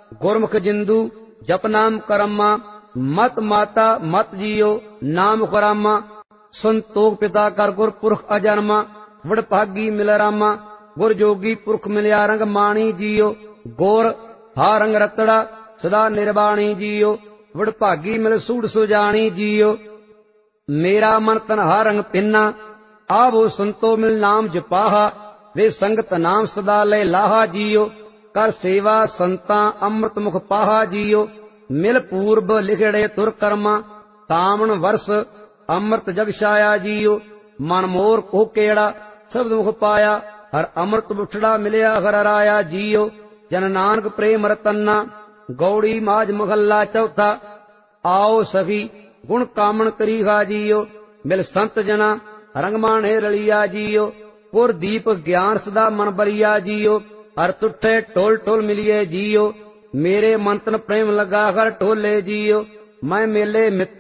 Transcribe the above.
ਗੁਰਮੁਖ ਜਿੰਦੂ ਜਪ ਨਾਮ ਕਰਮਾ, ਮਤ ਮਾਤਾ ਮਤ ਜੀਓ ਨਾਮ ਖੁਰਾਮਾ। ਸੰਤੋਖ ਪਿਤਾ ਕਰ ਗੁਰ ਪੁਰਖ ਅਜਨਮਾ, ਵਡਭਾਗੀ ਮਿਲ ਰਾਮਾ। ਗੁਰ ਜੋਗੀ ਪੁਰਖ ਮਿਲਿਆ ਰੰਗ ਮਾਣੀ ਜੀਓ, ਗੋਰ ਹਾ ਰੰਗ ਰਤੜਾ ਸਦਾ ਨਿਰਬਾਣੀ ਜੀਓ। ਵਡਭਾਗੀ ਮਿਲ ਸੂੜ ਸੁਜਾਣੀ ਜੀਓ, ਮੇਰਾ ਮਨ ਤਨ ਹਾ ਰੰਗ ਪਿੰਨਾ। ਆਵੋ ਸੰਤੋ ਮਿਲ ਨਾਮ ਜਪਾਹਾ, ਵੇ ਸੰਗਤ ਨਾਮ ਸਦਾ ਲੈ ਲਾਹਾ ਜੀਓ। ਕਰ ਸੇਵਾ ਸੰਤਾਂ ਅੰਮ੍ਰਿਤ ਮੁਖ ਪਾਹਾ ਜੀਓ, ਮਿਲ ਪੂਰਬ ਲਿਖੜੇ ਤੁਰ ਕਰਮਾ। ਤਾਮਣ ਵਰਸ ਅੰਮ੍ਰਿਤ ਜਗ ਛਾਇਆ ਜੀਓ, ਮਨ ਮੋਰ ਕੋ ਕੇੜਾ ਸ਼ਬਦ ਮੁਖ ਪਾਇਆ। ਹਰ ਅੰਮ੍ਰਿਤ ਬੁਠੜਾ ਮਿਲਿਆ ਹਰ ਰਾਇਆ ਜੀਓ, ਜਨ ਨਾਨਕ ਪ੍ਰੇਮ ਰਤਨਾ। ਗੌੜੀ ਮਾਝ ਮਹੱਲਾ ਚੌਥਾ। ਆਓ ਸਖੀ ਗੁਣ ਕਾਮਣ ਕਰੀਹਾ ਜੀਓ, ਮਿਲ ਸੰਤ ਜਨਾ ਰੰਗ ਮਾਣੇ ਰਲੀਆ ਜੀਓ। ਪੁਰ ਦੀਪ ਗਿਆਨ ਸਦਾ ਮਨ ਬਰੀਆ ਜੀਓ, ਹਰ ਤੁਠੇ ਟੋਲ ਟੋਲ ਮਿਲੀਏ ਜੀਓ। ਮੇਰੇ ਮਨ ਤਨ ਪ੍ਰੇਮ ਲਗਾ ਹਰ ਢੋਲੇ ਜੀਓ, ਮੈਂ ਮੇਲੇ ਮਿੱਤ